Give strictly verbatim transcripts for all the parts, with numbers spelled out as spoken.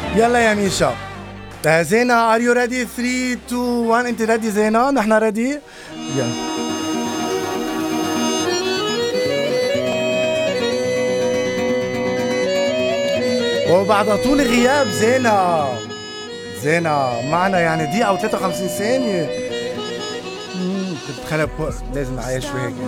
يلا يا ميشا. آه زينة are you ready three two one؟ انت ready زينة؟ نحن ready. يلا. وبعد طول غياب زينة زينة معنا يعني دقيقة أو ثلاثة وخمسين ثانية. خلينا لازم نعيش شوي هيك.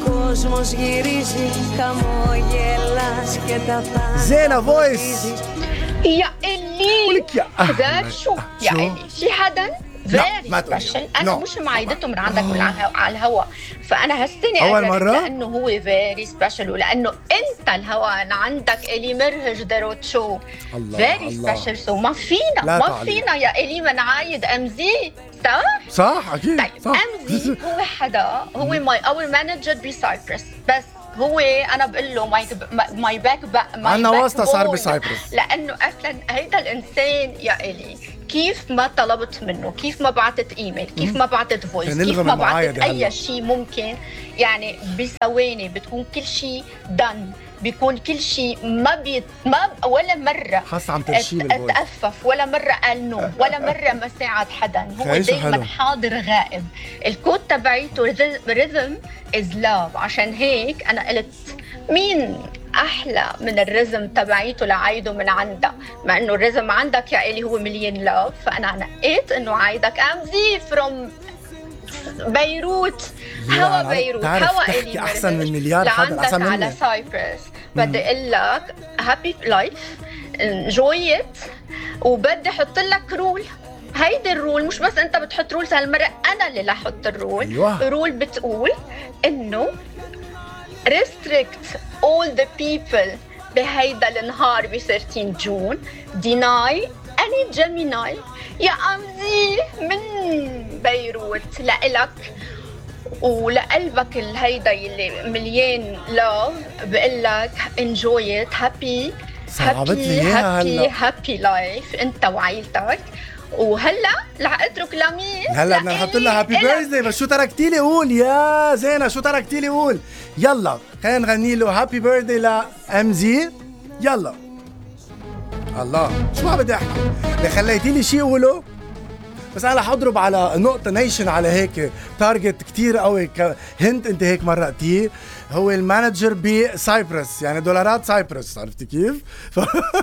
زينة فويس يا إلي هذا شو يا إلي في حدا فيري سبيشل. أنا no. مش معايدته من عندك ولا على الهوا، فأنا هالسنة أول مرة لأنه هو فيري سبيشل ولأنه أنت الهوا عندك إلي مرهج داروت شو فيري سبيشل. سو ما فينا ما تعليق. فينا يا إلي ما نعايد أمزي صح؟ صح أكيد. طيب صح. أمزي هو حدا هو ماي أول مانجر بسايبرس، بس هو انا بقول له ماي ماي باك عنا واسطه صار بسايبرس، لانه اصلا هيدا الانسان يا الي كيف ما طلبت منه، كيف ما بعتت ايميل، كيف ما بعتت فويس، كيف ما بعتت اي شيء ممكن، يعني بثواني بتكون كل شيء دن، بيكون كل شيء ما بيت ما ولا مره خاصة عم ترشيل اتأفف، ولا مره قال نو، ولا مره ما ساعد حدا. هو دائما حاضر غائب. الكود تبعيته ريذم از لاف، عشان هيك انا قلت مين احلى من الرزم تبعيته لعايده من عندها، مع انه الرزم عندك يا الي هو مليون لاف، فانا نقيت انه عايدك امزي فروم بيروت، هوا بيروت، هوا إلي احسن من مليار حدا احسن مني على سايبرس. بدي اقول لك هابي لايف، انجوي ات، وبدي احط لك رول. هيدي الرول مش بس انت بتحط رول، هالمره انا اللي رح احط الرول. أيوة. رول بتقول انه restrict all the people بهيدا النهار ب ثلاثين جون، deny any Gemini. يا أمزي من بيروت لإلك ولقلبك الهيدا اللي مليان لاف، بقول لك enjoy it، happy happy happy happy life انت وعائلتك. وهلا رح اترك لمين؟ هلا بدنا نحط لها هابي بيرثداي. بس شو تركتي لي قول يا زينة، شو تركتي لي قول. يلا خلينا نغني له هابي بيرثداي لأمزي. يلا الله شو ما بدي احكي، اللي خليتي لي شيء قوله. بس انا رح اضرب على نقطة نيشن، على هيك تارجت كتير قوي هنت انت هيك مرقتيه. هو المانجر بسايبرس، يعني دولارات سايبرس، عرفتي كيف؟ ف...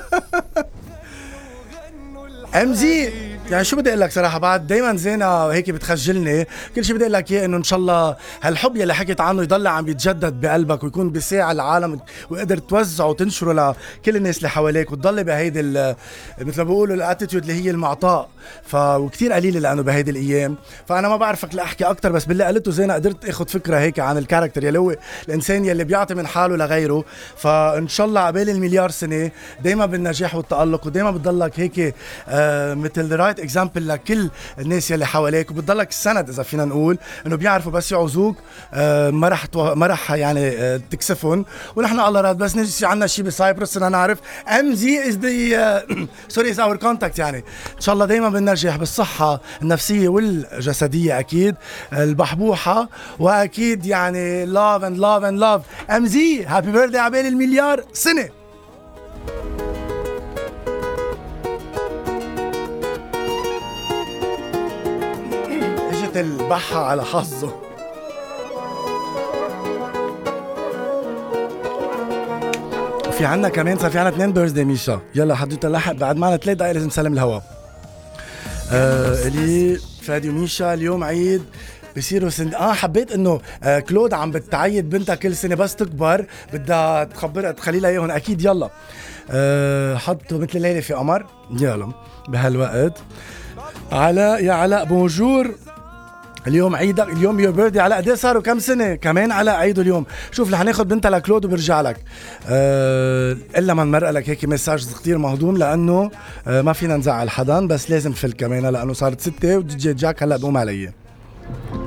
امزي يعني شو بدي اقول لك صراحه، بعد دائما زينة هيك بتخجلني. كل شيء بدي اقول لك اياه انه ان شاء الله هالحب يلي حكيت عنه يضل عم بيتجدد بقلبك، ويكون بيساع العالم، وقدر توزعه وتنشره لكل الناس اللي حواليك، وتضل بهيدي مثل ما بيقولوا الاتيتيود اللي هي المعطاء. ف وكثير قليله لانه بهيدي الايام. فانا ما بعرفك لاحكي اكثر، بس باللي قلته زينة قدرت اخذ فكره هيك عن الكاركتر يلي هو الانسان يلي بيعطي من حاله لغيره. فان شاء الله عبالي المليار سنه دائما بالنجاح والتالق، ودائما بتضلك هيك آه مثل رايت اكزامبل لكل الناس يلي حواليك، وبتضلك السند اذا فينا نقول انه بيعرفوا بس يعوزوك آه ما رح تو... ما رح يعني آه تكسفهم. ونحن الله راد بس نجي عنا شيء بسايبرس بدنا نعرف امزي از ذا سوري از اور كونتاكت. يعني ان شاء الله دائما بننجح بالصحه النفسيه والجسديه، اكيد البحبوحه، واكيد يعني لاف اند لاف اند لاف. امزي هابي بيرثداي عبالي المليار سنه. البحة على حظه. في عنا كمان صار في عنا اثنين بيرثداي ميشا. يلا حدوته لحق بعد معنا ثلاث دقايق لازم نسلم الهوا. آه الي فادي وميشا اليوم عيد بصيروا سن... اه حبيت انه آه كلود عم بتعيد بنتها كل سنه بس تكبر بدها تخبرها تخلي لها اياهم اكيد. يلا آه حطوا مثل ليلى في قمر. يلا بهالوقت علاء يا علاء بونجور. اليوم عيدك، اليوم يور بيرثدي. على قد ايه صاروا كم سنه كمان على عيده اليوم؟ شوف رح ناخذ بنتها لكلود وبرجع لك. أه الا ما نمرق لك هيك مساج كثير مهضوم، لانه أه ما فينا نزعل حدا، بس لازم فل كمان لانه صارت ستة ودي جي جاك هلا بقوم علي.